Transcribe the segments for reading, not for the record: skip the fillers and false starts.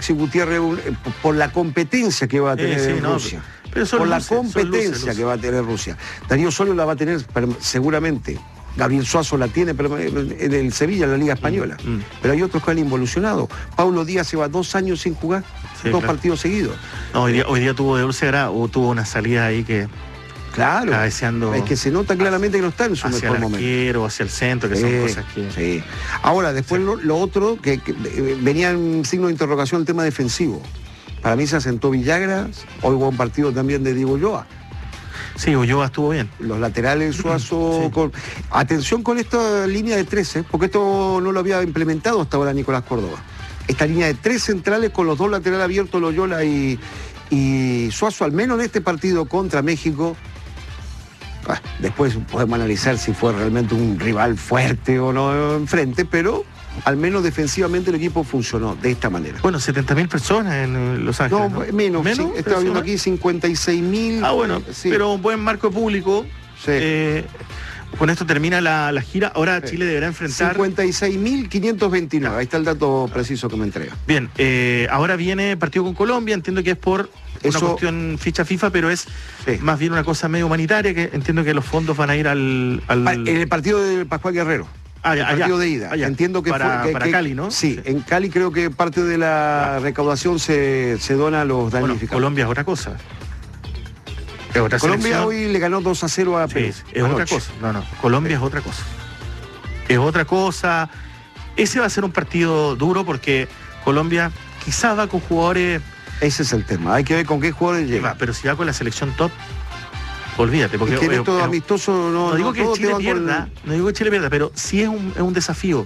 Maxi Gutiérrez, por la competencia que va a tener Rusia. Pero por la competencia que va a tener Rusia. Darío Osorio la va a tener seguramente. Gabriel Suazo la tiene en el Sevilla, en la Liga Española. Pero hay otros que han involucionado. Paulo Díaz lleva 2 años sin jugar, 2 partidos seguidos. No, hoy día tuvo de úlcera o tuvo una salida ahí que... Claro, cabeceando, es que se nota claramente que no está en su mejor momento. Hacia el arquero, hacia el centro, que son cosas que... Sí. Ahora, después lo otro, que venía en signo de interrogación el tema defensivo. Para mí se asentó Villagra, hoy hubo un partido también de Diego Ulloa. Sí, Ulloa estuvo bien. Los laterales, Suazo... Atención con esta línea de 13, porque esto no lo había implementado hasta ahora Nicolás Córdoba. Esta línea de 3 centrales con los 2 laterales abiertos, Loyola y Suazo, al menos en este partido contra México. Después podemos analizar si fue realmente un rival fuerte o no enfrente, pero al menos defensivamente el equipo funcionó de esta manera. Bueno, 70.000 personas en Los Ángeles. No, menos. Sí, estaba viendo aquí 56.000. Ah, bueno, sí. Pero un buen marco público. Sí. Con esto termina la gira. Ahora Chile deberá enfrentar... 56.529. Ahí está el dato preciso que me entrega. Bien, ahora viene partido con Colombia. Entiendo que es por una cuestión ficha FIFA, pero es más bien una cosa medio humanitaria, que entiendo que los fondos van a ir al... En el partido de Pascual Guerrero. El partido de ida. Entiendo que para Cali, ¿no? Sí, en Cali creo que parte de la recaudación se dona a los damnificados. Bueno, Colombia es otra cosa. Colombia hoy le ganó 2-0 a Perú. Es otra cosa. No. Colombia es otra cosa. Es otra cosa. Ese va a ser un partido duro porque Colombia quizás va con jugadores... Ese es el tema. Hay que ver con qué jugadores llega. Pero si va con la selección top, olvídate. Porque es que en esto amistoso no digo que Chile pierda, no digo que Chile pierda, pero sí es un desafío.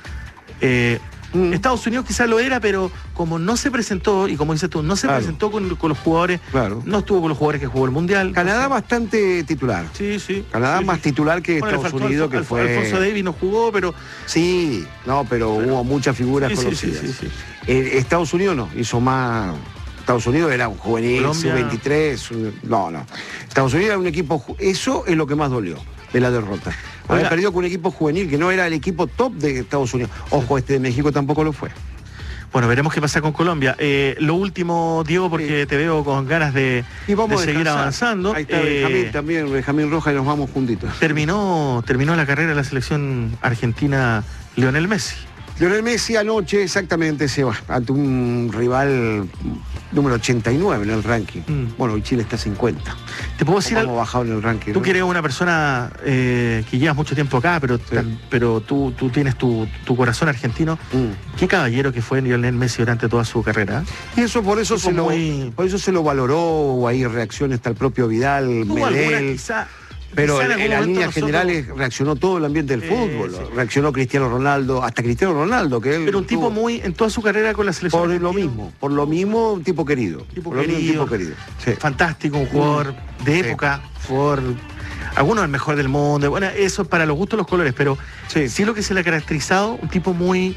Estados Unidos quizás lo era, pero como no se presentó, y como dices tú, no se presentó con los jugadores, no estuvo con los jugadores que jugó el Mundial. Canadá bastante titular. Sí. Canadá más titular que Estados Unidos, que fue... Alfonso Davis no jugó, pero... Sí, pero hubo muchas figuras conocidas. Sí. Estados Unidos no, hizo más... Estados Unidos era un juvenil, sub-23, no. Estados Unidos era un equipo... Eso es lo que más dolió de la derrota. Había perdido con un equipo juvenil que no era el equipo top de Estados Unidos. Ojo, este de México tampoco lo fue. Bueno, veremos qué pasa con Colombia. Lo último, Diego, porque te veo con ganas de seguir avanzando. Ahí está Benjamín también, Benjamín Rojas, y nos vamos juntitos. Terminó la carrera de la selección argentina Lionel Messi. Lionel Messi anoche exactamente se va ante un rival número 89 en el ranking. Bueno, hoy Chile está 50. ¿Te puedo decir algo? Bajado en el ranking. Tú que eres una persona que llevas mucho tiempo acá, pero tú tienes tu corazón argentino. Qué caballero que fue Lionel Messi durante toda su carrera. Y eso por eso se lo valoró, o hay reacciones hasta el propio Vidal, Medel. Pero en las líneas generales reaccionó todo el ambiente del fútbol. Reaccionó Cristiano Ronaldo, hasta Cristiano Ronaldo, que él... Pero un tipo muy, en toda su carrera con la selección. Por lo mismo, un tipo querido. Sí. Fantástico, un jugador de época, algunos el mejor del mundo. Bueno, eso es para los gustos, los colores, pero sí lo que se le ha caracterizado, un tipo muy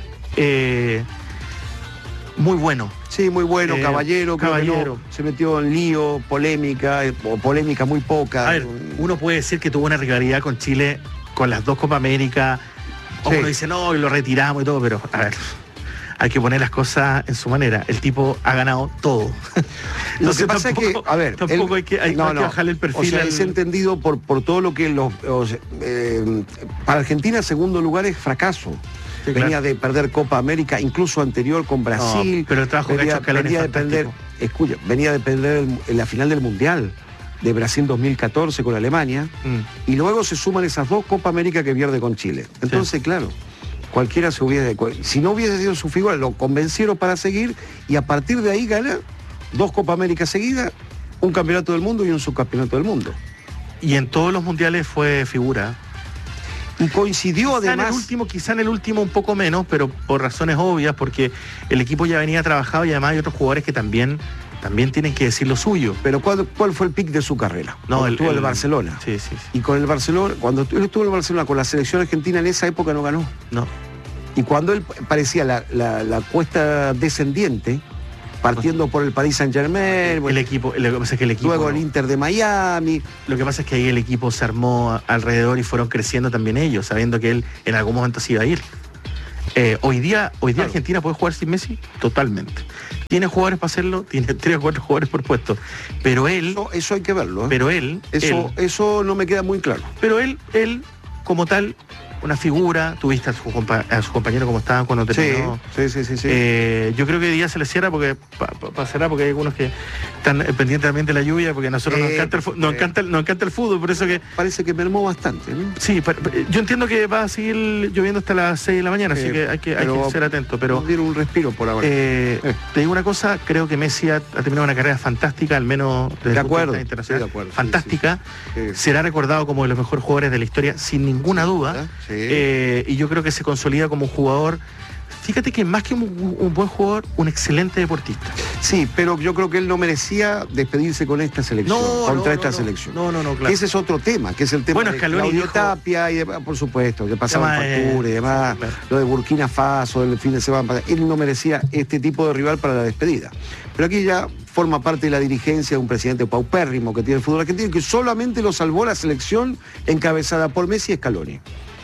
bueno. Sí, muy bueno, caballero. Se metió en lío, polémica muy poca. A ver, uno puede decir que tuvo una rivalidad con Chile con las 2 Copa América. Uno dice, no, y lo retiramos y todo, pero a ver, hay que poner las cosas en su manera. El tipo ha ganado todo. Lo que pasa es que, a ver... Tampoco hay que bajarle el perfil. O sea, es entendido por todo lo que para Argentina, segundo lugar es fracaso. Sí, venía de perder Copa América, incluso anterior con Brasil. Pero el trabajo que ha hecho Scaloni es fantástico. Venía de perder en la final del Mundial de Brasil 2014 con Alemania. Y luego se suman esas 2 Copa América que pierde con Chile. Entonces, claro, cualquiera se hubiese... Si no hubiese sido su figura, lo convencieron para seguir, y a partir de ahí gana 2 Copa América seguidas, un campeonato del mundo y un subcampeonato del mundo. Y en todos los mundiales fue figura. Y coincidió además... Quizá en el último un poco menos, pero por razones obvias, porque el equipo ya venía trabajado y además hay otros jugadores que también tienen que decir lo suyo. Pero ¿cuál fue el pic de su carrera? No, estuvo en el Barcelona. Sí. Y con el Barcelona, cuando él estuvo en el Barcelona con la selección argentina, en esa época no ganó. No. Y cuando él parecía la cuesta descendiente, partiendo por el Paris Saint-Germain, lo que pasa es que el equipo, luego el Inter de Miami. Lo que pasa es que ahí el equipo se armó alrededor y fueron creciendo también ellos, sabiendo que él en algún momento se iba a ir. Hoy día Argentina puede jugar sin Messi totalmente. Tiene jugadores para hacerlo, tiene 3 o 4 jugadores por puesto. Pero él... Eso hay que verlo. Pero él... Eso no me queda muy claro. Pero él, como tal, una figura, tuviste a su compañero como estaban cuando terminó. Sí. Yo creo que hoy día se le cierra porque pasará, porque hay algunos que están pendientes también de la lluvia, porque a nosotros nos encanta el fútbol, por eso que... Parece que mermó bastante, ¿no? Sí, yo entiendo que va a seguir lloviendo hasta las 6 de la mañana, así que hay que ser atento. Pero dieron un respiro por ahora. Te digo una cosa, creo que Messi ha terminado una carrera fantástica, al menos desde el punto de vista internacional. De acuerdo, fantástica. Sí. Será recordado como de los mejores jugadores de la historia, sin ninguna duda. Sí. Y yo creo que se consolida como un jugador. Fíjate que más que un buen jugador, un excelente deportista. Sí, pero yo creo que él no merecía despedirse con esta selección, esta selección. No, claro. Ese es otro tema, que es el tema de Claudio Tapia y demás, por supuesto, que pasaban factura y demás, claro. Lo de Burkina Faso, el fin de semana. Él no merecía este tipo de rival para la despedida. Pero aquí ya forma parte de la dirigencia de un presidente paupérrimo que tiene el fútbol argentino, que solamente lo salvó la selección encabezada por Messi y Scaloni.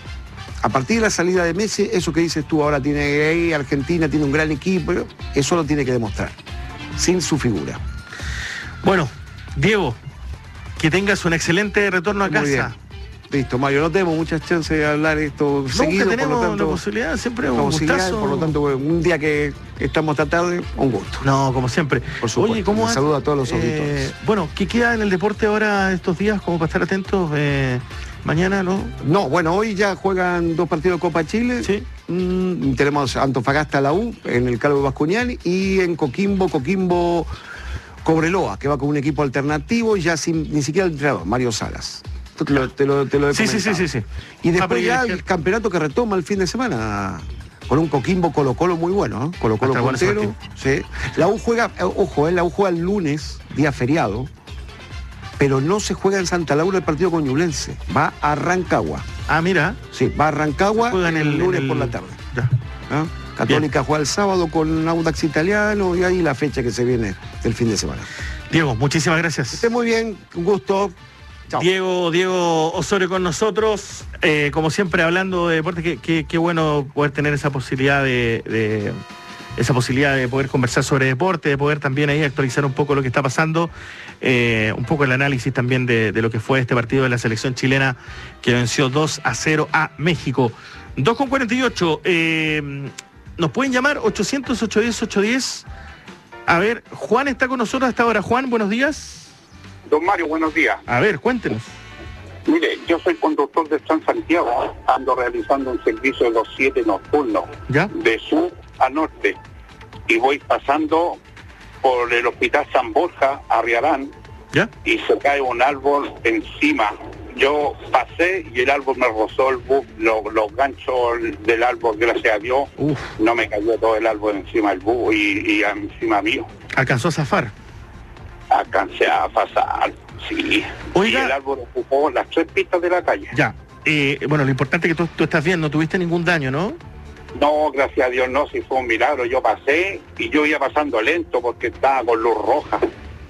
A partir de la salida de Messi, eso que dices tú, ahora tiene ahí, Argentina tiene un gran equipo, eso lo tiene que demostrar, sin su figura. Bueno, Diego, que tengas un excelente retorno a casa. Muy bien. Listo, Mario, no tenemos muchas chances de hablar esto seguido. Nunca tenemos por lo tanto, la posibilidad, siempre un gustazo. Por lo tanto, un día que estamos esta tarde, un gusto. No, como siempre. Por supuesto. Oye, ¿cómo saludo a todos los auditores. Bueno, ¿qué queda en el deporte ahora estos días, como para estar atentos? Mañana, ¿no? No, bueno, hoy ya juegan 2 partidos de Copa Chile. Sí. Tenemos Antofagasta la U en el Calvo Bascuñán y en Coquimbo Cobreloa, que va con un equipo alternativo y ya ni siquiera el entrenador, Mario Salas. Te lo he comentado. Sí. Y después ya el campeonato que retoma el fin de semana con un Coquimbo Colo-Colo muy bueno, ¿eh? Colo-Colo puntero. Sí. La U juega, la U juega el lunes, día feriado, pero no se juega en Santa Laura el partido con Ñublense, va a Rancagua. Ah, mira. Sí, va a Rancagua el lunes por la tarde. Ya. ¿Ah? Católica juega el sábado con Audax Italiano y ahí la fecha que se viene del fin de semana. Diego, muchísimas gracias. Esté muy bien, un gusto. Chao. Diego Osorio con nosotros, como siempre hablando de deporte, qué bueno poder tener esa posibilidad de poder conversar sobre deporte, de poder también ahí actualizar un poco lo que está pasando, un poco el análisis también de lo que fue este partido de la selección chilena que venció 2-0 a México. 2:48, nos pueden llamar 800-810-810. A ver, Juan está con nosotros hasta ahora. Juan, buenos días. Don Mario, buenos días. A ver, cuéntenos. Mire, yo soy conductor de San Santiago, ando realizando un servicio de los 7 nocturnos, ¿ya? De sur a norte, y voy pasando por el Hospital San Borja, Arriarán, ¿ya? Y se cae un árbol encima. Yo pasé y el árbol me rozó el bus, los ganchos del árbol, gracias a Dios. Uf. No me cayó todo el árbol encima del bus y encima mío. ¿Alcanzó a zafar? Alcancé a pasar, sí. Oiga. Y el árbol ocupó las 3 pistas de la calle. Ya. Bueno, lo importante es que tú estás bien, no tuviste ningún daño, ¿no? No, gracias a Dios no, si fue un milagro. Yo pasé y yo iba pasando lento porque estaba con luz roja.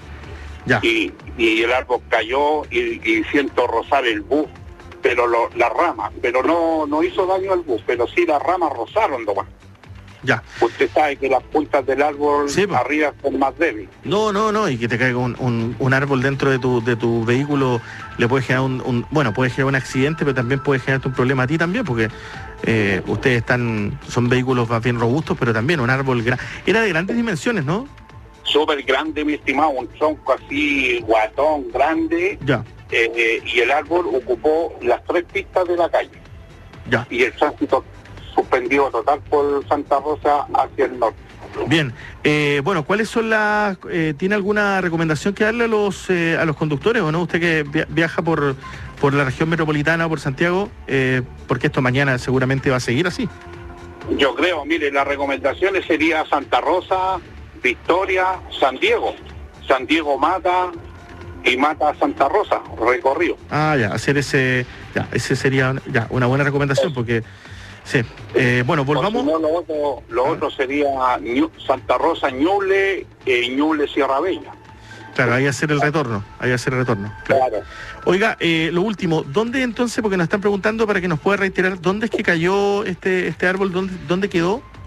Ya. Y el árbol cayó y siento rozar el bus, pero la rama, pero no hizo daño al bus, pero sí las ramas rozaron nomás. Ya. Usted sabe que las puntas del árbol sí, arriba son más débiles. No, y que te caiga un árbol dentro de tu vehículo le puede generar puede generar un accidente, pero también puede generarte un problema a ti también, porque ustedes son vehículos más bien robustos, pero también un árbol era de grandes dimensiones, ¿no? Súper grande, mi estimado, un tronco así, guatón, grande. Ya. Y el árbol ocupó las 3 pistas de la calle. Ya. Y el tránsito suspendido total por Santa Rosa hacia el norte. Bien, ¿cuáles son tiene alguna recomendación que darle a los conductores o no? Usted que viaja por la región metropolitana o por Santiago, porque esto mañana seguramente va a seguir así. Yo creo, mire, las recomendaciones sería Santa Rosa, Victoria, San Diego. San Diego Mata y Mata Santa Rosa, recorrido. Hacer ese sería una buena recomendación porque... Sí, volvamos. Si no, lo otro sería Santa Rosa, Ñuble, Ñuble, Sierra Bella. Claro, ahí hacer el retorno, Claro. Oiga, lo último, ¿dónde entonces, porque nos están preguntando para que nos pueda reiterar, dónde es que cayó este árbol, dónde quedó?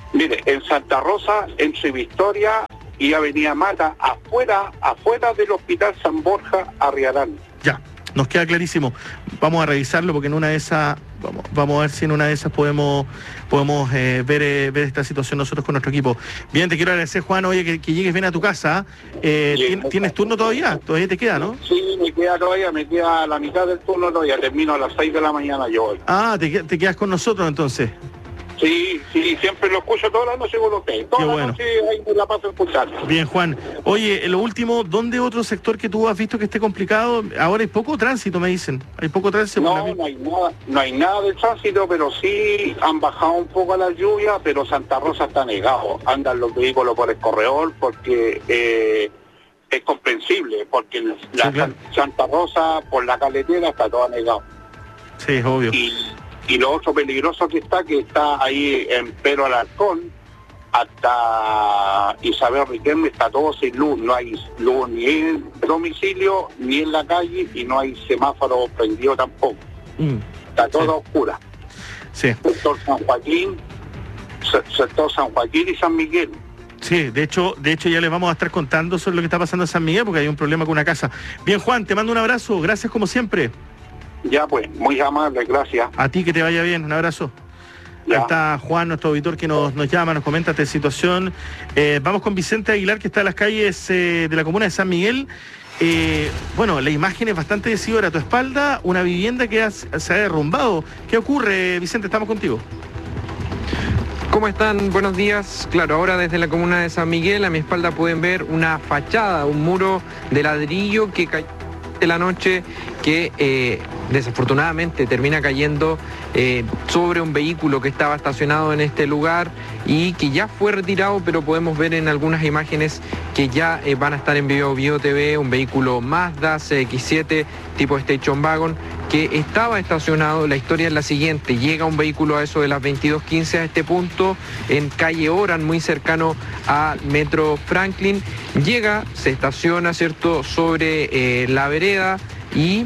Mire, en Santa Rosa, entre Victoria y Avenida Mata, afuera del Hospital San Borja, Arriarán. Ya, nos queda clarísimo. Vamos a revisarlo porque en una de esas, vamos a ver si en una de esas podemos ver esta situación nosotros con nuestro equipo. Bien, te quiero agradecer, Juan, oye, que llegues bien a tu casa. ¿Tienes turno todavía? Todavía te queda, ¿no? Sí, me queda la mitad del turno todavía, termino a las 6 de la mañana yo hoy. Ah, te quedas con nosotros entonces. Sí, siempre lo escucho toda la noche con ustedes. Toda la noche ahí me la paso escuchando. Bien, Juan. Oye, lo último, ¿dónde otro sector que tú has visto que esté complicado? Ahora hay poco tránsito, me dicen. Hay poco tránsito. No hay nada de tránsito, pero sí han bajado un poco las lluvias, pero Santa Rosa está negado. Andan los vehículos por el corredor porque es comprensible, porque claro. Santa Rosa por la carretera está toda negado. Sí, es obvio. Y lo otro peligroso que está ahí en Pero Alarcón hasta Isabel Riquelme, está todo sin luz, no hay luz ni en domicilio ni en la calle y no hay semáforo prendido tampoco. Está todo oscura. Sí. Sector San Joaquín y San Miguel. Sí, de hecho ya les vamos a estar contando sobre lo que está pasando en San Miguel porque hay un problema con una casa. Bien, Juan, te mando un abrazo, gracias como siempre. Ya pues, muy amable, gracias. A ti, que te vaya bien, un abrazo. Ya. Ahí está Juan, nuestro auditor, que nos llama, nos comenta esta situación. Vamos con Vicente Aguilar, que está en las calles de la comuna de San Miguel. Bueno, la imagen es bastante decidora. A tu espalda, una vivienda que se ha derrumbado. ¿Qué ocurre, Vicente? Estamos contigo. ¿Cómo están? Buenos días. Claro, ahora desde la comuna de San Miguel, a mi espalda pueden ver una fachada, un muro de ladrillo que cayó de la noche, que desafortunadamente termina cayendo sobre un vehículo que estaba estacionado en este lugar y que ya fue retirado, pero podemos ver en algunas imágenes que ya van a estar en Bio TV, un vehículo Mazda CX-7 tipo Station Wagon que estaba estacionado. La historia es la siguiente: llega un vehículo a eso de las 22:15 a este punto en calle Oran, muy cercano al Metro Franklin. Llega, se estaciona, ¿cierto?, sobre la vereda y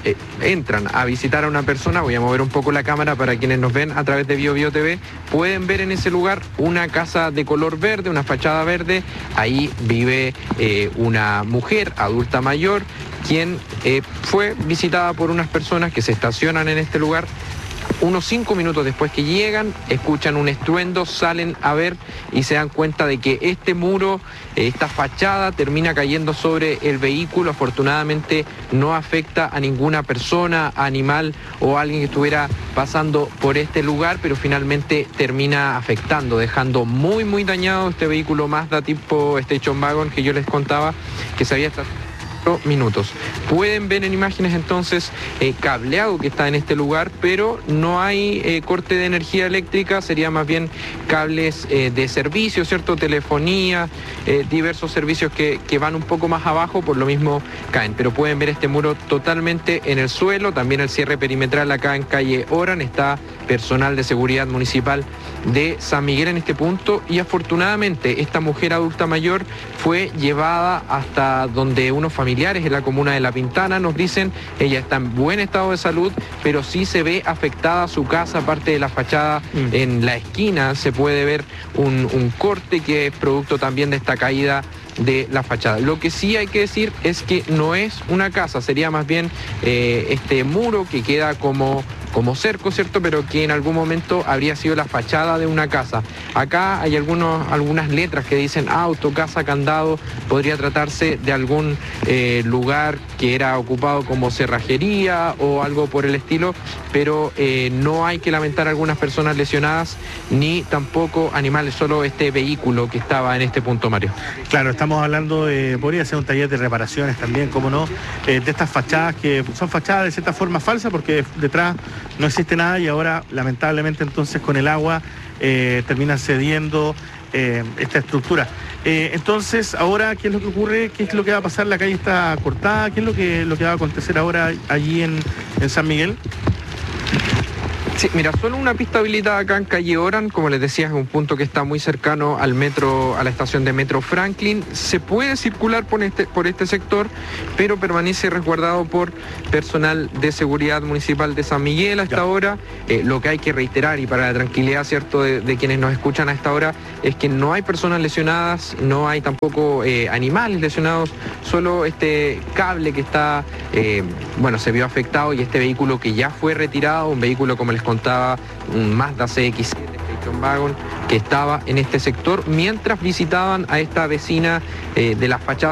entran a visitar a una persona. Voy a mover un poco la cámara para quienes nos ven a través de Bio TV. Pueden ver en ese lugar una casa de color verde, una fachada verde. Ahí vive una mujer adulta mayor, quien fue visitada por unas personas que se estacionan en este lugar. Unos 5 minutos después que llegan, escuchan un estruendo, salen a ver y se dan cuenta de que este muro, esta fachada, termina cayendo sobre el vehículo. Afortunadamente no afecta a ninguna persona, animal o alguien que estuviera pasando por este lugar, pero finalmente termina afectando, dejando muy dañado este vehículo Mazda tipo Station Wagon que yo les contaba, que se había estacionado minutos. Pueden ver en imágenes entonces cableado que está en este lugar, pero no hay corte de energía eléctrica, sería más bien cables de servicio, ¿cierto? Telefonía, diversos servicios que van un poco más abajo, por lo mismo caen. Pero pueden ver este muro totalmente en el suelo. También el cierre perimetral acá en calle Oran, está personal de seguridad municipal de San Miguel en este punto, y afortunadamente esta mujer adulta mayor fue llevada hasta donde unos familiares en la comuna de La Pintana nos dicen. Ella está en buen estado de salud, pero sí se ve afectada su casa, aparte de la fachada. En la esquina se puede ver un corte que es producto también de esta caída de la fachada. Lo que sí hay que decir es que no es una casa, sería más bien este muro que queda como cerco, ¿cierto?, pero que en algún momento habría sido la fachada de una casa. Acá hay algunas letras que dicen auto, casa, candado. Podría tratarse de algún lugar que era ocupado como cerrajería o algo por el estilo, pero no hay que lamentar algunas personas lesionadas ni tampoco animales, solo este vehículo que estaba en este punto, Mario. Claro, estamos hablando podría ser un taller de reparaciones también, como no, de estas fachadas que son fachadas de cierta forma falsas porque detrás no existe nada, y ahora lamentablemente entonces con el agua terminan cediendo esta estructura. Entonces, ahora, ¿qué es lo que ocurre? ¿Qué es lo que va a pasar? La calle está cortada. ¿Qué es lo que va a acontecer ahora allí en San Miguel? Sí, mira, solo una pista habilitada acá en calle Oran, como les decía, es un punto que está muy cercano al metro, a la estación de metro Franklin. Se puede circular por este sector, pero permanece resguardado por personal de seguridad municipal de San Miguel hasta ahora. Lo que hay que reiterar, y para la tranquilidad, cierto, de quienes nos escuchan a esta hora, es que no hay personas lesionadas, no hay tampoco animales lesionados, solo este cable que está, se vio afectado, y este vehículo que ya fue retirado, un vehículo, como les contaba, un Mazda CX-7 Station Wagon, que estaba en este sector mientras visitaban a esta vecina de la fachada